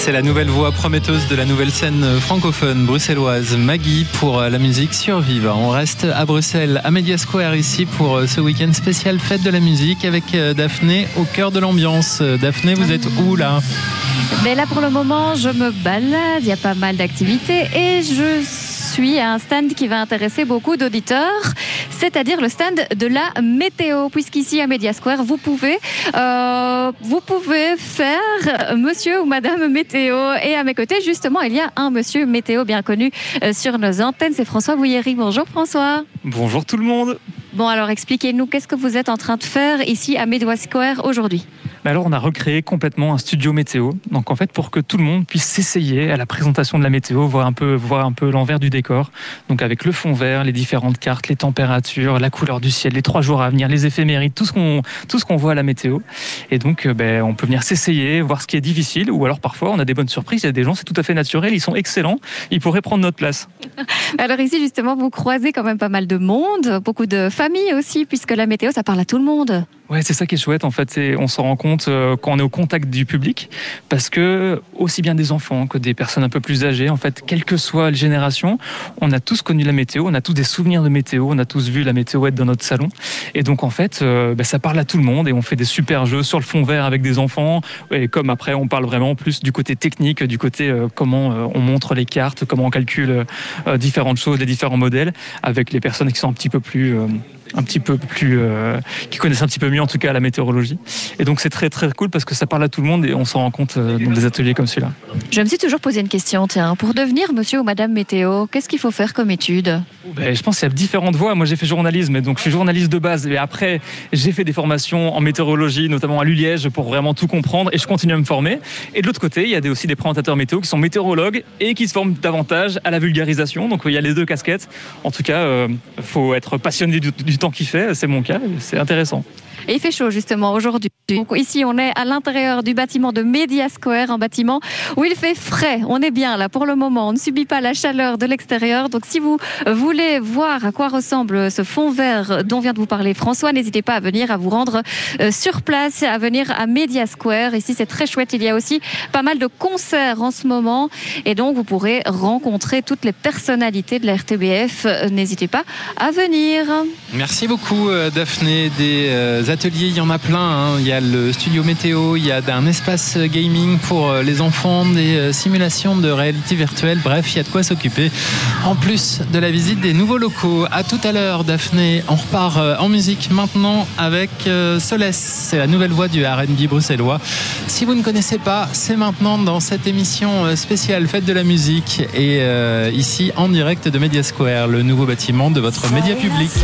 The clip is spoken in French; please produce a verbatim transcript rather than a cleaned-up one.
C'est la nouvelle voix prometteuse de la nouvelle scène francophone bruxelloise, Maggie, pour la musique Survive. On reste à Bruxelles, à Media Square, ici pour ce week-end spécial fête de la musique avec Daphné au cœur de l'ambiance. Daphné, vous êtes où là ? Ben là pour le moment, je me balade, il y a pas mal d'activités et je suis à un stand qui va intéresser beaucoup d'auditeurs, c'est-à-dire le stand de la météo, puisqu'ici à Media Square, vous pouvez, euh, vous pouvez faire monsieur ou madame météo. Et à mes côtés, justement, il y a un monsieur météo bien connu euh, sur nos antennes, c'est François Bouilléry. Bonjour François. Bonjour tout le monde. Bon alors expliquez-nous, qu'est-ce que vous êtes en train de faire ici à Media Square aujourd'hui ? Alors on a recréé complètement un studio météo, donc en fait pour que tout le monde puisse s'essayer à la présentation de la météo, voir un peu, voir un peu l'envers du décor, donc avec le fond vert, les différentes cartes, les températures, la couleur du ciel, les trois jours à venir, les éphémérides, tout ce qu'on, tout ce qu'on voit à la météo. Et donc ben, on peut venir s'essayer, voir ce qui est difficile, ou alors parfois on a des bonnes surprises, il y a des gens, c'est tout à fait naturel, ils sont excellents, ils pourraient prendre notre place. Alors ici justement vous croisez quand même pas mal de monde, beaucoup de familles aussi, puisque la météo ça parle à tout le monde. Ouais, c'est ça qui est chouette en fait, c'est, on s'en rend compte euh, quand on est au contact du public, parce que aussi bien des enfants que des personnes un peu plus âgées, en fait, quelle que soit la génération, on a tous connu la météo, on a tous des souvenirs de météo, on a tous vu la météo être dans notre salon, et donc en fait, euh, bah, ça parle à tout le monde, et on fait des super jeux sur le fond vert avec des enfants, et comme après on parle vraiment plus du côté technique, du côté euh, comment euh, on montre les cartes, comment on calcule euh, différentes choses, les différents modèles, avec les personnes qui sont un petit peu plus... Euh, un petit peu plus euh, qui connaissent un petit peu mieux en tout cas la météorologie, et donc c'est très très cool parce que ça parle à tout le monde et on s'en rend compte euh, dans des ateliers comme celui-là. Je me suis toujours posé une question, tiens, pour devenir monsieur ou madame météo, qu'est-ce qu'il faut faire comme étude ? Ben, je pense qu'il y a différentes voies. Moi j'ai fait journalisme, donc je suis journaliste de base, et après j'ai fait des formations en météorologie, notamment à l'U L I E G, pour vraiment tout comprendre, et je continue à me former. Et de l'autre côté il y a des, aussi des présentateurs météo qui sont météorologues et qui se forment davantage à la vulgarisation, donc il y a les deux casquettes. En tout cas il euh, faut être passionné du, du temps qu'il fait, c'est mon cas, c'est intéressant. Et il fait chaud justement aujourd'hui. Donc ici on est à l'intérieur du bâtiment de Media Square, un bâtiment où il fait frais. On est bien là pour le moment, on ne subit pas la chaleur de l'extérieur. Donc si vous voulez voir à quoi ressemble ce fond vert dont vient de vous parler François, n'hésitez pas à venir, à vous rendre sur place, à venir à Media Square. Ici c'est très chouette, il y a aussi pas mal de concerts en ce moment et donc vous pourrez rencontrer toutes les personnalités de la R T B F. N'hésitez pas à venir. Merci beaucoup Daphné. Des euh, ateliers, il y en a plein, hein. Il y a le studio météo, il y a un espace gaming pour les enfants, des simulations de réalité virtuelle, bref, il y a de quoi s'occuper. En plus de la visite des nouveaux locaux. À tout à l'heure Daphné, on repart en musique maintenant avec Solès, c'est la nouvelle voix du R and B bruxellois. Si vous ne connaissez pas, c'est maintenant dans cette émission spéciale Fête de la musique et euh, ici en direct de Media Square, le nouveau bâtiment de votre média public.